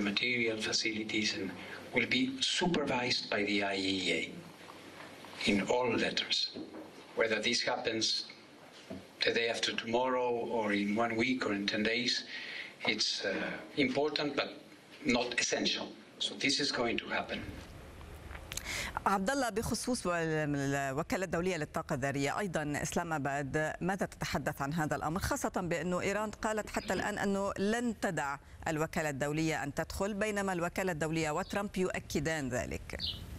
the material facilities, and will be supervised by the IAEA in all letters. Whether this happens the day after tomorrow or in 1 week or in 10 days, it's important but not essential. So this is going to happen. عبد الله، بخصوص الوكالة الدولية للطاقة الذرية أيضا إسلام آباد، ماذا تتحدث عن هذا الأمر، خاصة بأنه إيران قالت حتى الآن أنه لن تدع الوكالة الدولية أن تدخل، بينما الوكالة الدولية وترامب يؤكدان ذلك؟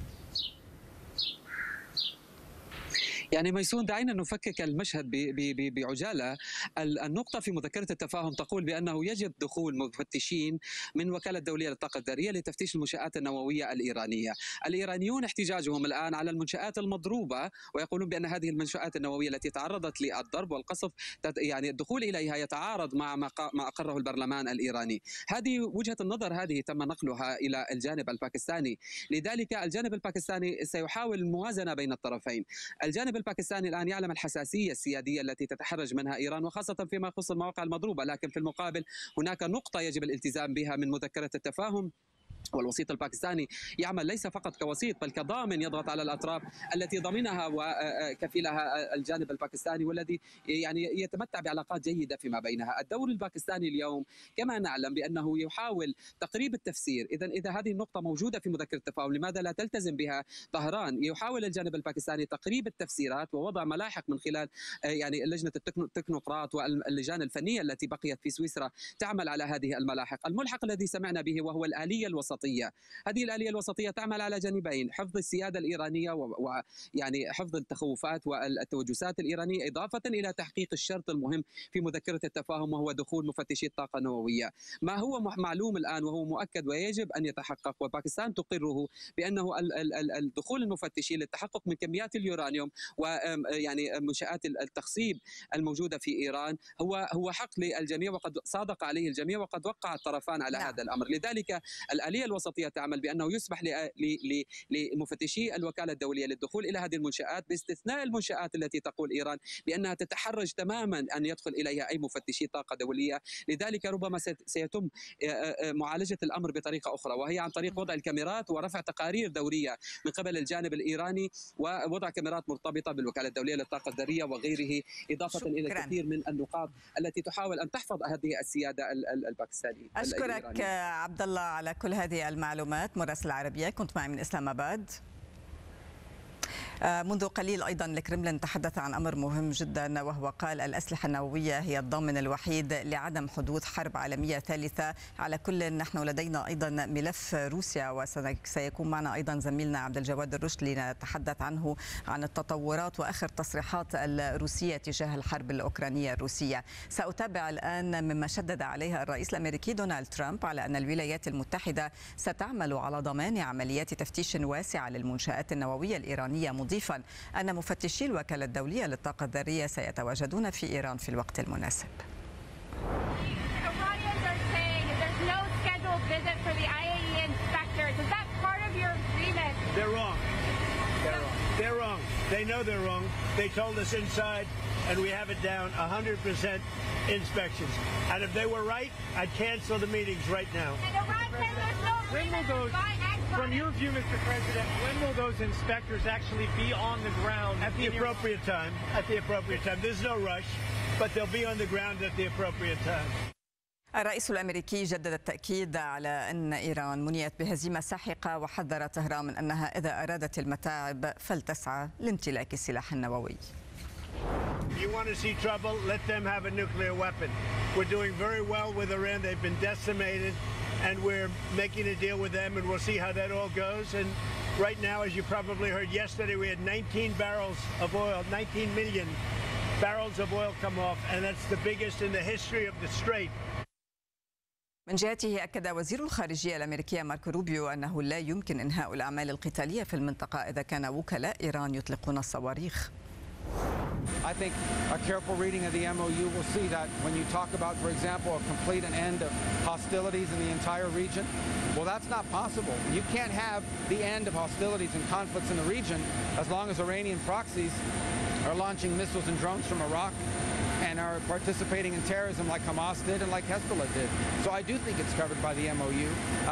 يعني ميسون، دعينا نفكك المشهد بعجالة. النقطة في مذكرة التفاهم تقول بأنه يجب دخول مفتشين من وكالة الدولية للطاقة الذرية لتفتيش المنشآت النووية الإيرانية. الإيرانيون احتجاجهم الآن على المنشآت المضروبة، ويقولون بأن هذه المنشآت النووية التي تعرضت للضرب والقصف يعني الدخول إليها يتعارض مع ما أقره البرلمان الإيراني. هذه وجهة النظر، هذه تم نقلها إلى الجانب الباكستاني، لذلك الجانب الباكستاني سيحاول الموازنة بين الطرفين. الجانب الباكستاني الآن يعلم الحساسية السيادية التي تتحرج منها إيران، وخاصة فيما يخص المواقع المضروبة، لكن في المقابل هناك نقطة يجب الالتزام بها من مذكرة التفاهم، والوسيط الباكستاني يعمل ليس فقط كوسيط بل كضامن يضغط على الأطراف التي ضمنها وكفيلها الجانب الباكستاني، والذي يعني يتمتع بعلاقات جيدة فيما بينها. الدور الباكستاني اليوم كما نعلم بأنه يحاول تقريب التفسير. إذا هذه النقطة موجودة في مذكرة التفاهم، لماذا لا تلتزم بها طهران؟ يحاول الجانب الباكستاني تقريب التفسيرات ووضع ملاحق من خلال يعني لجنة التكنوقراط واللجان الفنية التي بقيت في سويسرا تعمل على هذه الملاحق. الملحق الذي سمعنا به وهو الآلية الوسطية. هذه الآلية الوسطية تعمل على جانبين: حفظ السيادة الإيرانية ويعني حفظ التخوفات والتوجسات الإيرانية، إضافة إلى تحقيق الشرط المهم في مذكرة التفاهم وهو دخول مفتشي الطاقة النووية. ما هو معلوم الآن وهو مؤكد ويجب أن يتحقق، وباكستان تقره، بأنه الدخول المفتشين للتحقق من كميات اليورانيوم ويعني منشآت التخصيب الموجودة في إيران هو حق للجميع، وقد صادق عليه الجميع، وقد وقع الطرفان على هذا الأمر. لذلك الآلية الوسطية تعمل بأنه يسمح لمفتشي الوكالة الدولية للدخول إلى هذه المنشآت، باستثناء المنشآت التي تقول إيران بأنها تتحرج تماما أن يدخل إليها أي مفتشي طاقة دولية. لذلك ربما سيتم معالجة الأمر بطريقة أخرى، وهي عن طريق وضع الكاميرات ورفع تقارير دورية من قبل الجانب الإيراني، ووضع كاميرات مرتبطة بالوكالة الدولية للطاقة الذرية وغيره، إضافة إلى الكثير من النقاط التي تحاول أن تحفظ هذه السيادة الباكستانية. أشكرك عبد الله على كل هذه المعلومات. مراسل العربية كنت معي من إسلام آباد. منذ قليل أيضا الكرملين تحدث عن أمر مهم جدا، وهو قال الأسلحة النووية هي الضامن الوحيد لعدم حدوث حرب عالمية ثالثة. على كل نحن لدينا أيضا ملف روسيا، وسيكون معنا أيضا زميلنا عبد الجواد الرشدي لنتحدث عنه عن التطورات وآخر تصريحات الروسية تجاه الحرب الأوكرانية الروسية. سأتابع الآن مما شدد عليها الرئيس الأمريكي دونالد ترامب على أن الولايات المتحدة ستعمل على ضمان عمليات تفتيش واسعة للمنشآت النووية الإيرانية، مضيفا أن مفتشي الوكالة الدولية للطاقة الذرية سيتواجدون في إيران في الوقت المناسب. They're wrong. They know they're wrong. They told us inside, and we have it down 100% inspections. And if they were right, I'd cancel the meetings right now. When will those, from your view, Mr. President, when will those inspectors actually be on the ground? At the appropriate time. At the appropriate time. There's no rush, but they'll be on the ground at the appropriate time. الرئيس الأمريكي جدد التأكيد على أن إيران منيت بهزيمة ساحقة، وحذر طهران من أنها إذا أرادت المتاعب فلتسعى لامتلاك السلاح النووي. You want to see trouble? Let them have a nuclear weapon. We're doing very well with Iran. They've been decimated, and we're making a deal with them, and we'll see how that all goes. And right now, as you probably heard yesterday, we had 19 barrels of oil, 19 million barrels of oil come off, and that's the biggest in the history of the Strait. من جهته أكد وزير الخارجية الأمريكي ماركو روبيو أنه لا يمكن إنهاء الأعمال القتالية في المنطقة إذا كان وكلاء إيران يطلقون الصواريخ. I think a careful reading of the MOU will see that when you talk about, for example, a complete end of hostilities in the entire region, well, that's not possible. You can't have the end of hostilities and conflicts in the region as long as Iranian proxies are launching missiles and drones from Iraq and are participating in terrorism like Hamas did and like Hezbollah did. So I do think it's covered by the MOU.